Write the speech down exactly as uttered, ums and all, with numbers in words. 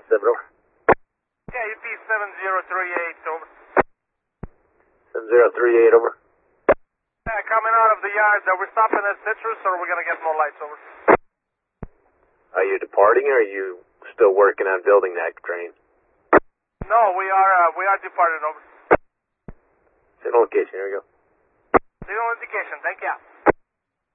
nine seven, over. Yeah, U P seven zero three eight, over. seven zero three eight, over. Yeah, coming out of the yard, are we stopping at Citrus or are we going to get more lights, over? Are you departing or are you still working on building that train? No, we are, uh, we are departed, over. Signal location, here we go. Signal indication, thank you.